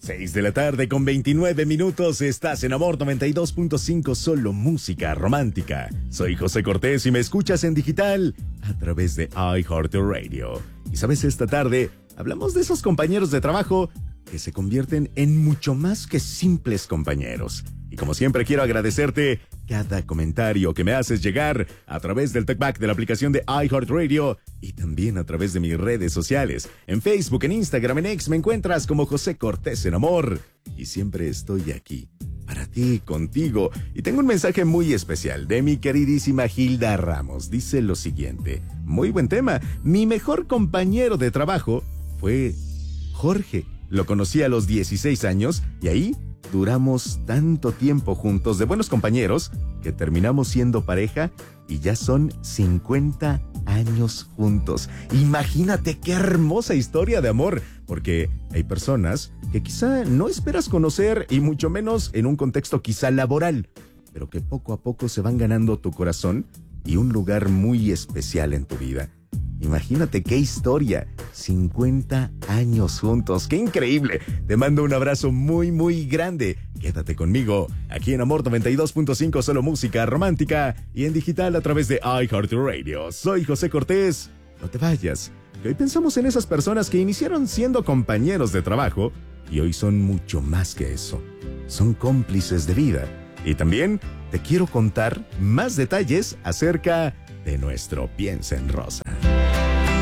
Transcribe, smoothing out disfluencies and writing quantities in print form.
6 de la tarde con 29 minutos, estás en Amor 92.5, solo música romántica. Soy José Cortés y me escuchas en digital a través de iHeartRadio. Y sabes, esta tarde hablamos de esos compañeros de trabajo que se convierten en mucho más que simples compañeros. Y como siempre quiero agradecerte cada comentario que me haces llegar a través del TalkBack de la aplicación de iHeartRadio y también a través de mis redes sociales. En Facebook, en Instagram, en X me encuentras como José Cortés en Amor. Y siempre estoy aquí para ti, contigo. Y tengo un mensaje muy especial de mi queridísima Hilda Ramos. Dice lo siguiente: muy buen tema. Mi mejor compañero de trabajo fue Jorge. Lo conocí a los 16 años y ahí duramos tanto tiempo juntos, de buenos compañeros, que terminamos siendo pareja y ya son 50 años juntos. Imagínate qué hermosa historia de amor, porque hay personas que quizá no esperas conocer y mucho menos en un contexto quizá laboral, pero que poco a poco se van ganando tu corazón y un lugar muy especial en tu vida. Imagínate qué historia, 50 años juntos, qué increíble. Te mando un abrazo muy, muy grande. Quédate conmigo, aquí en Amor 92.5, solo música romántica y en digital a través de iHeartRadio. Soy José Cortés, no te vayas, que hoy pensamos en esas personas que iniciaron siendo compañeros de trabajo y hoy son mucho más que eso. Son cómplices de vida. Y también te quiero contar más detalles acerca de nuestro Piensa en Rosa.